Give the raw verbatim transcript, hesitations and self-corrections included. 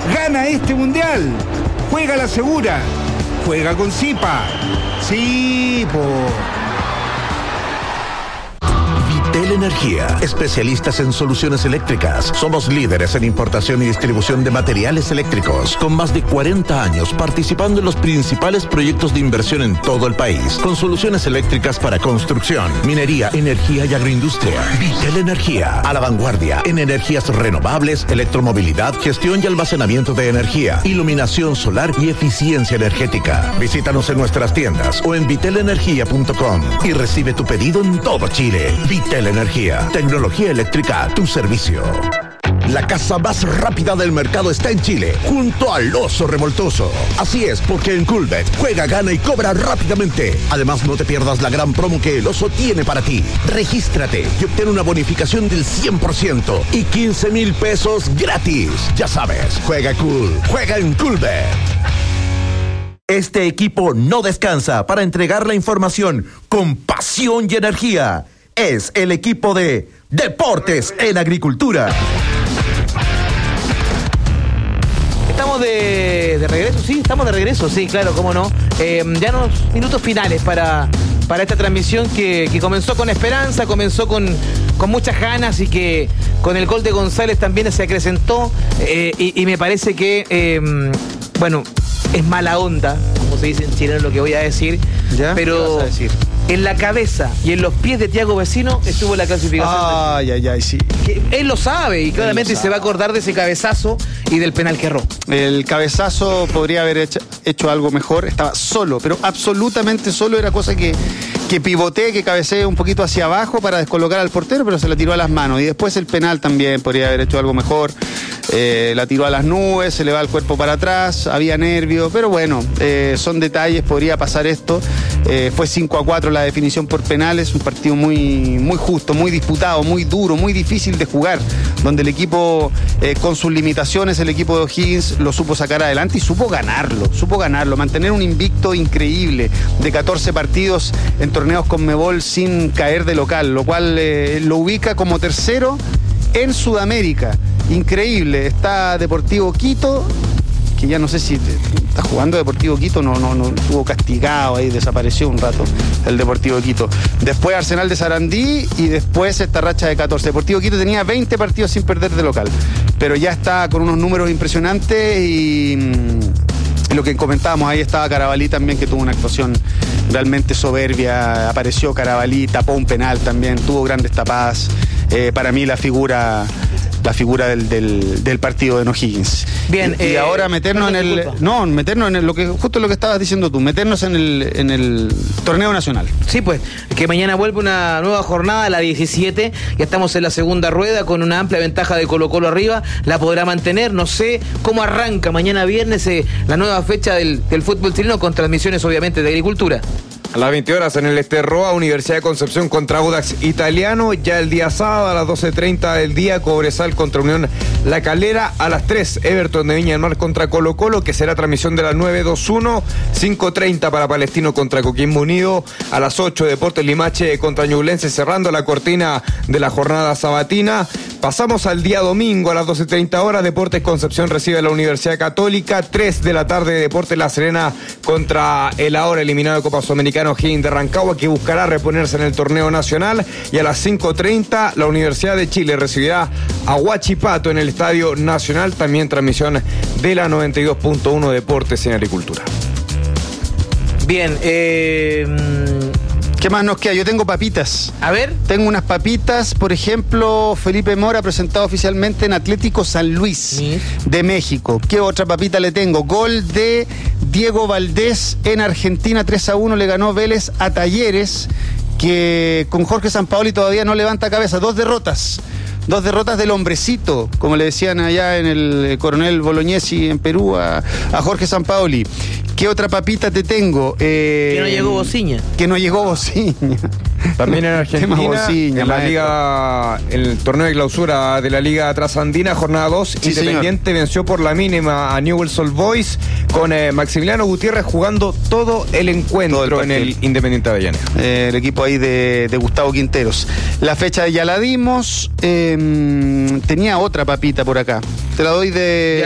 Gana este mundial. Juega la segura. Juega con Zipa. Sí, po. Vitel Energía, especialistas en soluciones eléctricas. Somos líderes en importación y distribución de materiales eléctricos, con más de cuarenta años participando en los principales proyectos de inversión en todo el país, con soluciones eléctricas para construcción, minería, energía y agroindustria. Vitel Energía, a la vanguardia en energías renovables, electromovilidad, gestión y almacenamiento de energía, iluminación solar y eficiencia energética. Visítanos en nuestras tiendas o en vitel energía punto com y recibe tu pedido en todo Chile. Vitel Energía, tecnología eléctrica a tu servicio. La casa más rápida del mercado está en Chile, junto al Oso Revoltoso. Así es, porque en Coolbet juega, gana y cobra rápidamente. Además, no te pierdas la gran promo que el Oso tiene para ti. Regístrate y obtén una bonificación del cien por ciento y quince mil pesos gratis. Ya sabes, juega cool, juega en Coolbet. Este equipo no descansa para entregar la información con pasión y energía. Es el equipo de Deportes en Agricultura. Estamos de, de regreso, sí, estamos de regreso, sí, claro, cómo no. Eh, ya unos minutos finales para, para esta transmisión que, que comenzó con esperanza, comenzó con, con muchas ganas y que con el gol de González también se acrecentó. Eh, y, y me parece que, eh, bueno, es mala onda, como se dice en chileno lo que voy a decir, ¿Ya? pero ¿Qué vas a decir? En la cabeza y en los pies de Thiago Vecino estuvo la clasificación. Ay, ay, ay, sí. Que él lo sabe y claramente sabe. se va a acordar de ese cabezazo y del penal que erró. El cabezazo podría haber hecho, hecho algo mejor. Estaba solo, pero absolutamente solo. Era cosa que, que pivotee, que cabecee un poquito hacia abajo para descolocar al portero, pero se la tiró a las manos. Y después el penal también podría haber hecho algo mejor. Eh, la tiró a las nubes, se le va el cuerpo para atrás, había nervio, pero bueno, eh, son detalles, podría pasar esto. Eh, fue cinco a cuatro la definición por penales, un partido muy, muy justo, muy disputado, muy duro, muy difícil de jugar, donde el equipo, eh, con sus limitaciones, el equipo de O'Higgins lo supo sacar adelante y supo ganarlo, supo ganarlo, mantener un invicto increíble de catorce partidos en torneos Conmebol sin caer de local, lo cual eh, lo ubica como tercero en Sudamérica. Increíble. Está Deportivo Quito, que ya no sé si está jugando Deportivo Quito, no, no, no estuvo castigado ahí, desapareció un rato el Deportivo Quito. Después Arsenal de Sarandí y después esta racha de catorce. Deportivo Quito tenía veinte partidos sin perder de local, pero ya está con unos números impresionantes y, y lo que comentábamos, ahí estaba Carabalí también, que tuvo una actuación realmente soberbia. Apareció Carabalí, tapó un penal también, tuvo grandes tapadas. Eh, para mí la figura la figura del, del, del partido de O'Higgins. Bien, y, y eh, ahora meternos en el disculpa. no, meternos en el, lo que justo lo que estabas diciendo tú, meternos en el en el torneo nacional. Sí, pues, que mañana vuelve una nueva jornada, la diecisiete, ya estamos en la segunda rueda con una amplia ventaja de Colo Colo arriba, la podrá mantener, no sé cómo arranca mañana viernes eh, la nueva fecha del, del fútbol chileno con transmisiones obviamente de Agricultura. A las veinte horas en el Esterroa, Universidad de Concepción contra Audax Italiano. Ya el día sábado a las doce treinta del día, Cobresal contra Unión La Calera. A las tres, Everton de Viña del Mar contra Colo Colo, que será transmisión de las nueve veintiuno. cinco treinta para Palestino contra Coquimbo Unido. A las ocho, Deportes Limache contra Ñublense, cerrando la cortina de la jornada sabatina. Pasamos al día domingo a las doce treinta horas. Deportes Concepción recibe a la Universidad Católica. tres de la tarde, Deportes La Serena contra el ahora eliminado de Copa Sudamericana O'Higgins de Rancagua, que buscará reponerse en el torneo nacional. Y a las cinco treinta, la Universidad de Chile recibirá a Huachipato en el Estadio Nacional. También transmisión de la noventa y dos punto uno Deportes en Agricultura. Bien, eh... ¿Qué más nos queda? Yo tengo papitas. A ver. Tengo unas papitas, por ejemplo, Felipe Mora presentado oficialmente en Atlético San Luis Sí. de México. ¿Qué otra papita le tengo? Gol de Diego Valdés en Argentina, tres a uno le ganó Vélez a Talleres, que con Jorge Sampaoli todavía no levanta cabeza. Dos derrotas. Dos derrotas del hombrecito, como le decían allá en el Coronel Bolognesi en Perú a, a Jorge Sampaoli. ¿Qué otra papita te tengo? Eh, Que no llegó Bociña. Que no llegó Bociña. También en Tema Argentina, Bociña, en la maestro. liga, el torneo de clausura de la Liga Trasandina, jornada dos, Sí, Independiente venció por la mínima a Newell's Old Boys, con eh, Maximiliano Gutiérrez jugando todo el encuentro Todo el en el Independiente Avellaneda. Eh, el equipo ahí de, de Gustavo Quinteros. La fecha ya la dimos. Eh, tenía otra papita por acá. Te la doy de...